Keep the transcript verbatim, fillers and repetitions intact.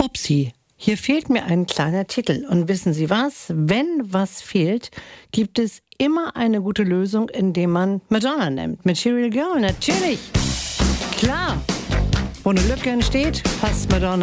Upsi, hier fehlt mir ein kleiner Titel. Und wissen Sie was? Wenn was fehlt, gibt es immer eine gute Lösung, indem man Madonna nimmt. Material Girl, natürlich. Klar. Wo eine Lücke entsteht, passt Madonna